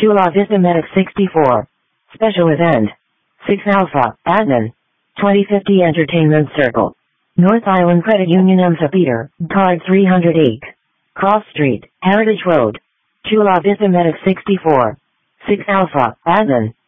Chula Vista Medic 64. Special event. 6 Alpha, Adnan. 2050 Entertainment Circle. North Island Credit Union Amphitheater, card 308. Cross Street, Heritage Road. Chula Vista Medic 64. 6 Alpha, Adnan.